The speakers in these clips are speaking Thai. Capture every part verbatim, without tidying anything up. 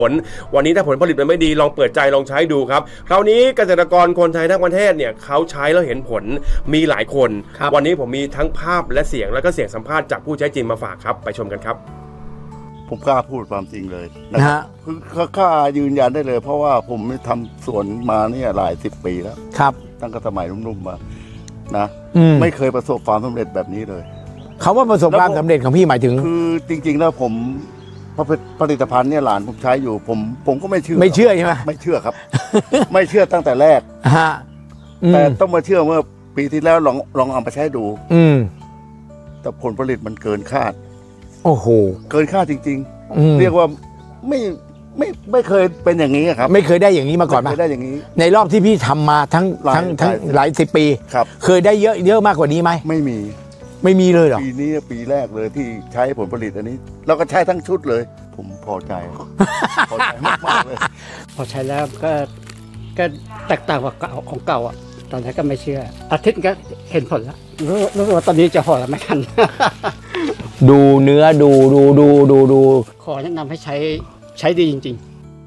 ผลวันนี้ถ้าผลผลิตมันไม่ดีลองเปิดใจลองใช้ดูครับคราวนี้เกษตรกรคนไทยทั้งประเทศเนี่ยเขาใช้แล้วเห็นผลมีหลายคนวันนี้ผมมีทั้งภาพและเสียงแล้วก็เสียงสัมภาษณ์จากผู้ใช้จริงมาฝากครับไปชมกันครับผมกล้าพูดความจริงเลยนะคือกล้ายืนยันได้เลยเพราะว่าผมทำสวนมาเนี่ยหลายสิบปีแล้วครับตั้งแต่สมัยนุ่มๆมานะไม่เคยประสบความสำเร็จแบบนี้เลยเขาว่าประสบความสำเร็จของพี่หมายถึงคือจริงๆแล้วผมผลิตภัณฑ์เนี่ยหลานผมใช้อยู่ผมผมก็ไม่เชื่อไม่เชื่อใช่ไหมไม่เชื่อครับ ไม่เชื่อตั้งแต่แรกแต่ต้องมาเชื่อเมื่อปีที่แล้วลองลองเอาไปใช้ดูอืแต่ผลผลิตมันเกินคาดโอ้โหเกินคาดจริงๆเรียกว่าไม่ไม่ไม่เคยเป็นอย่างนี้ครับไม่เคยได้อย่างนี้มาก่อนไม่เคยได้อย่างนี้ในรอบที่พี่ทำมาทั้งทั้งทั้งหลายสิบปีครับเคยได้เยอะเยอะมากกว่านี้ไหมไม่มีไม่มีเลยเหรอปีนี้ปีแรกเลยที่ใช้ผลผลิตอันนี้เราก็ใช้ทั้งชุดเลยผมพอใจพอใจมากๆเลยพอใช้แล้วก็ก็แตกต่างกว่าของเก่าอ่ะตอนนั้นก็ไม่เชื่ออาทิตย์ก็เห็นผลแล้วรู้รู้ว่าตอนนี้จะห่อแล้วไม่ทันดูเนื้อดูดูดูดูดูขอแนะนำให้ใช้ใช้ดีจริงๆ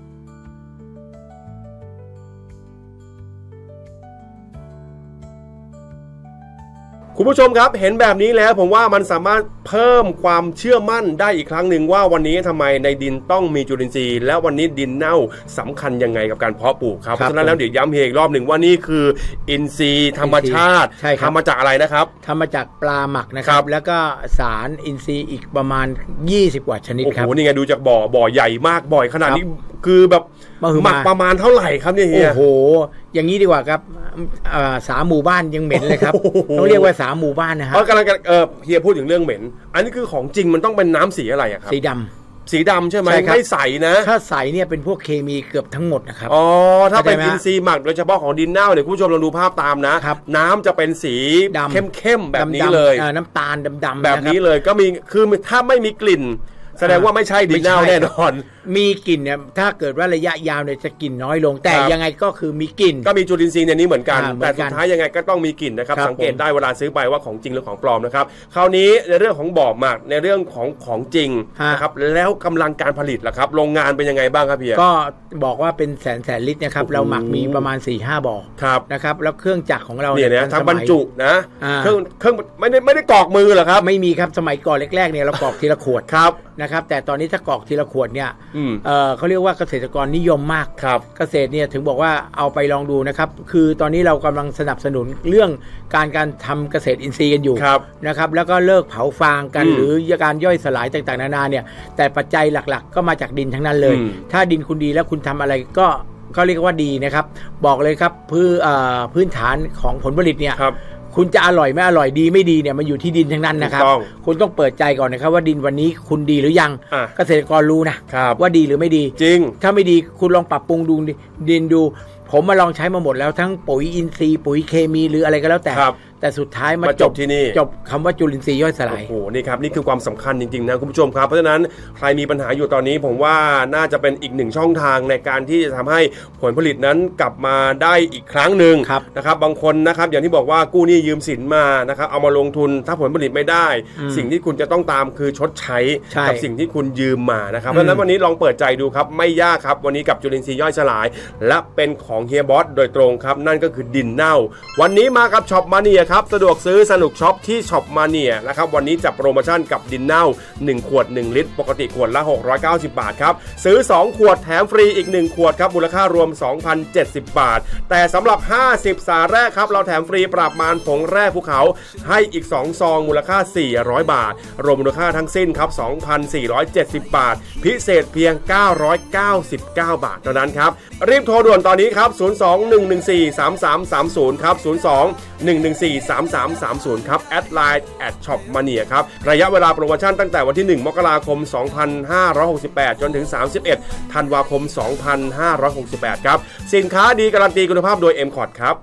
คุณผู้ชมครับเห็นแบบนี้แล้วผมว่ามันสามารถเพิ่มความเชื่อมั่นได้อีกครั้งหนึ่งว่าวันนี้ทำไมในดินต้องมีจุลินทรีย์และวันนี้ดินเน่าสำคัญยังไงกับการเพาะปลูกครับเพราะฉะนั้นแล้วเดี๋ยวย้ำอีกรอบหนึ่งว่านี่คืออินทรีย์ธรรมชาติทำมาจากอะไรนะครับทำมาจากปลาหมักนะครับแล้วก็สารอินทรีย์อีกประมาณยี่สิบกว่าชนิดครับโอ้โหนี่ไงดูจากบ่อบ่อใหญ่มากบ่อยขนาดนี้คือแบบหมักประมาณเท่าไหร่ครับเนี่ยเฮียโอ้โหอย่างนี้ดีกว่าครับสามหมู่บ้านยังเหม็นเลยครับต้องเรียกว่าสามหมู่บ้านนะครับกำลังเออเฮียพูดถึงเรื่องเหม็นอันนี้คือของจริงมันต้องเป็นน้ำสีอะไรครับสีดำสีดำใช่ไหมไม่ใสนะถ้าใสเนี่ยเป็นพวกเคมีเกือบทั้งหมดนะครับอ๋อถ้าเป็นอินทรีย์หมักโดยเฉพาะของดินเน่าเนี่ยคุณผู้ชมลองดูภาพตามนะน้ำจะเป็นสีเข้มๆแบบนี้เลยน้ำตาลดำๆแบบนี้เลยก็มีคือถ้าไม่มีกลิ่นแสดงว่าไม่ใช่ดินเน่าแน่นอนมีกลิ่นเนี่ยถ้าเกิดว่าระยะยาวเนี่ยจะกลิ่นน้อยลงแต่ยังไงก็คือมีกลิ่นก็มีจุลินทรีย์ในนี้เหมือนกันแต่สุดท้ายยังไงก็ต้องมีกลิ่นนะครับสังเกตได้เวลาซื้อไปว่าของจริงหรือของปลอมนะครับคราวนี้ในเรื่องของบ่อหมักในเรื่องของของจริงนะครับแล้วกำลังการผลิตล่ะครับโรงงานเป็นยังไงบ้างครับพี่ก็บอกว่าเป็นแสนแสนลิตรนะครับเราหมักมีประมาณ สี่ห้า บ่อนะครับแล้วเครื่องจักรของเราเนี่ยนะทั้งบรรจุนะเครื่องเครื่องไม่ได้ไม่ได้กรอกมือเหรอครับไม่มีครับสมัยก่อนแรกๆเนี่ยเรากรอกทีละขวดครับนะครับแต่ตอนนี้ถ้ากรอกทีละขวดเนี่ยเออเขาเรียกว่าเกษตรกรนิยมมากครับเกษตรเนี่ยถึงบอกว่าเอาไปลองดูนะครับคือตอนนี้เรากำลังสนับสนุนเรื่องการการทำเกษตรอินทรีย์กันอยู่นะครับแล้วก็เลิกเผาฟางกันหรือการย่อยสลายต่างๆนานาเนี่ยแต่ปัจจัยหลักๆก็มาจากดินทั้งนั้นเลยถ้าดินคุณดีแล้วคุณทำอะไรก็ก็เรียกว่าดีนะครับบอกเลยครับพื้นพื้นฐานของผลผลิตเนี่ยคุณจะอร่อยไม่อร่อยดีไม่ดีเนี่ยมันอยู่ที่ดินทั้งนั้นนะครับคุณต้องเปิดใจก่อนนะครับว่าดินวันนี้คุณดีหรือยังเกษตรกรรู้นะว่าดีหรือไม่ดีจริงถ้าไม่ดีคุณลองปรับปรุงดูดินดูผมมาลองใช้มาหมดแล้วทั้งปุ๋ยอินทรีย์ปุ๋ยเคมีหรืออะไรก็แล้วแต่แต่สุดท้ายมาจบที่นี่จบคำว่าจุลินทรีย์ย่อยสลายโอ้โหนี่ครับนี่คือความสำคัญจริงๆนะคุณผู้ชมครับเพราะฉะนั้นใครมีปัญหาอยู่ตอนนี้ผมว่าน่าจะเป็นอีกหนึ่งช่องทางในการที่จะทำให้ผลผลิตนั้นกลับมาได้อีกครั้งหนึ่งนะครับบางคนนะครับอย่างที่บอกว่ากู้หนี้ยืมสินมานะครับเอามาลงทุนถ้าผลผลิตไม่ได้สิ่งที่คุณจะต้องตามคือชดใช้กับสิ่งที่คุณยืมมานะครับเพราะฉะนั้นวันนี้ลองเปิดใจดูครับไม่ยากครับวันนี้กับจุลินทรีย์ย่อยสลายและเป็นของเฮียบอสโดยตรงครับนั่นก็คือดินเน่าวันนี้มากับช็อปมาเนียครับสะดวกซื้อสนุกช็อปที่ช็อปมาเนียนะครับวันนี้จับโปรโมชั่นกับดินเน่าหนึ่งขวดหนึ่งลิตรปกติขวดละหกร้อยเก้าสิบบาทครับซื้อสองขวดแถมฟรีอีกหนึ่งขวดครับมูลค่ารวม สองพันเจ็ดสิบ บาทแต่สำหรับห้าสิบสายแรกครับเราแถมฟรีปราบมารผงแร่ภูเขาให้อีกสองซองมูลค่าสี่ร้อยบาทรวมมูลค่าทั้งสิ้นครับ สองพันสี่ร้อยเจ็ดสิบ บาทพิเศษเพียงเก้าร้อยเก้าสิบเก้าบาทเท่านั้นครับรีบโทรด่วนตอนนี้ครับศูนย์ สอง หนึ่ง หนึ่ง สี่ สาม สาม สามศูนย์ครับศูนย์ สอง หนึ่ง หนึ่ง สี่ สาม สาม สามศูนย์ครับแอดไลน์แอดช็อปมาเนียครับระยะเวลาโปรโมชั่นตั้งแต่วันที่หนึ่งมกราคมสองพันห้าร้อยหกสิบแปดจนถึงสามสิบเอ็ดธันวาคมสองพันห้าร้อยหกสิบแปดครับสินค้าดีการันตีคุณภาพโดย เอ็ม คอร์ด ครับ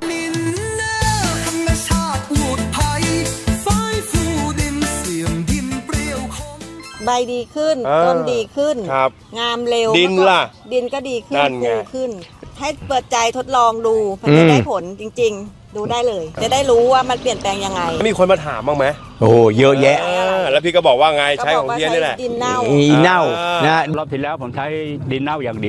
ใบดีขึ้นต้นดีขึ้นงามเร็วดินล่ะดินก็ดีขึ้นฟูขึ้นให้เปิดใจทดลองดูมันจะได้ผลจริงๆดูได้เลยจะได้รู้ว่ามันเปลี่ยนแปลงยังไงมีคนมาถามบ้างไหมโอ้เยอะแยะแล้วพี่ก็บอกว่าไงใช้ของเฮียนี่แหละดินเน่าดินเน่านะรอบที่แล้วผมใช้ดินเน่าอย่างดี